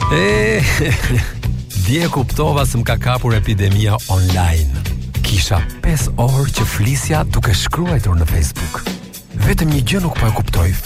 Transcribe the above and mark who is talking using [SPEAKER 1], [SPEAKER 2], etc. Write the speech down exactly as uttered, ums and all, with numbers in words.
[SPEAKER 1] E, dje kuptova se më ka kapur epidemia online. Kisha pesë orë që flisja duke shkruar në Facebook. Vetëm një gjë nuk po e kuptoj,